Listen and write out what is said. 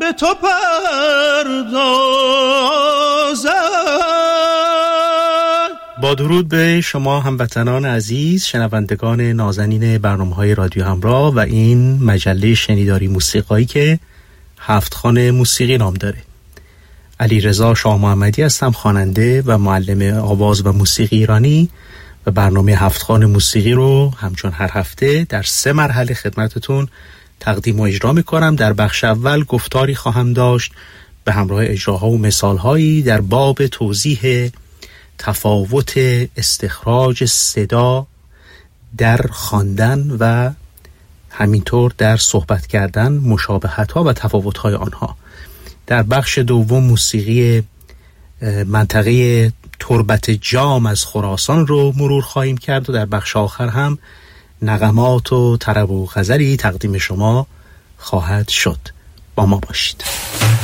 تو پردازد. با درود به شما هموطنان عزیز، شنوندگان نازنین برنامه‌های رادیو همراه و این مجله شنیداری موسیقایی که هفت‌خوان موسیقی نام داره. علیرضا شاه محمدی هستم، خواننده و معلم آواز و موسیقی ایرانی و برنامه هفت‌خوان موسیقی رو همچون هر هفته در 3 مرحله خدمتتون تقدیم و اجرا می‌کنم. در بخش اول گفتاری خواهم داشت به همراه اجراها و مثال‌هایی در باب توضیح تفاوت استخراج صدا در خواندن و همینطور در صحبت کردن، مشابهت‌ها و تفاوت‌های آنها. در بخش دوم موسیقی منطقه تربت جام از خراسان رو مرور خواهیم کرد و در بخش آخر هم نغمات و طرب و غزلی تقدیم شما خواهد شد. با ما باشید.